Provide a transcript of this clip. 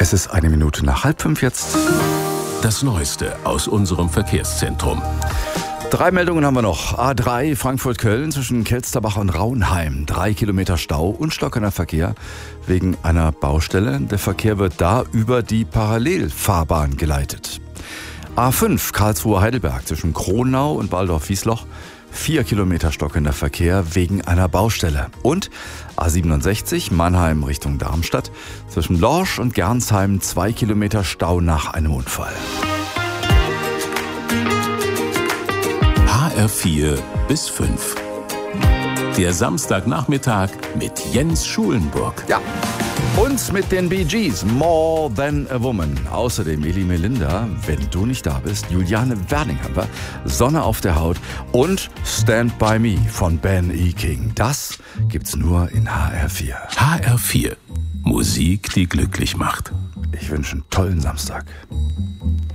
Es ist 4:01 jetzt. Das Neueste aus unserem Verkehrszentrum. 3 Meldungen haben wir noch. A3 Frankfurt-Köln zwischen Kelsterbach und Raunheim. 3 Kilometer Stau und stockender Verkehr wegen einer Baustelle. Der Verkehr wird da über die Parallelfahrbahn geleitet. A5 Karlsruhe-Heidelberg zwischen Kronau und Walldorf-Wiesloch. 4 Kilometer stockender Verkehr wegen einer Baustelle. Und A67 Mannheim Richtung Darmstadt zwischen Lorsch und Gernsheim 2 Kilometer Stau nach einem Unfall. HR4 bis 5. Der Samstagnachmittag mit Jens Schulenburg. Ja. Und mit den Bee Gees, More Than a Woman. Außerdem Eli Melinda, wenn du nicht da bist, Juliane Werning haben wir, Sonne auf der Haut und Stand By Me von Ben E. King. Das gibt's nur in HR4. HR4. Musik, die glücklich macht. Ich wünsche einen tollen Samstag.